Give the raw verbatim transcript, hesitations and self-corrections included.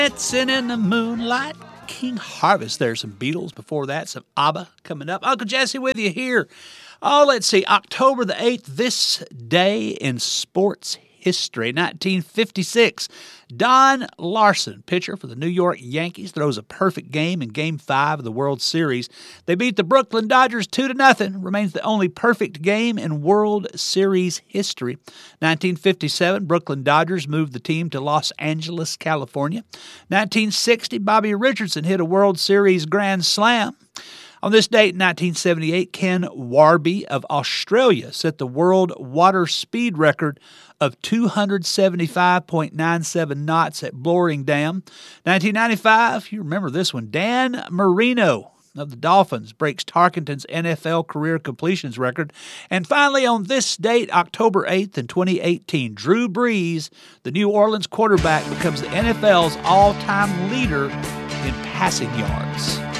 Dancing in the moonlight, King Harvest. There's some Beatles before that, some ABBA coming up. Uncle Jesse with you here. Oh, let's see, October the eighth, this day in sports history, nineteen fifty-six. Don Larson, pitcher for the New York Yankees, throws a perfect game in Game five of the World Series. They beat the Brooklyn Dodgers two to nothing. Remains the only perfect game in World Series history. nineteen fifty-seven, Brooklyn Dodgers moved the team to Los Angeles, California. nineteen sixty, Bobby Richardson hit a World Series grand slam. On this date in nineteen seventy-eight, Ken Warby of Australia set the world water speed record of two hundred seventy-five point nine seven knots at Blowing Dam. nineteen ninety-five, you remember this one, Dan Marino of the Dolphins breaks Tarkenton's N F L career completions record. And finally, on this date, October eighth in twenty eighteen, Drew Brees, the New Orleans quarterback, becomes the N F L's all-time leader in passing yards.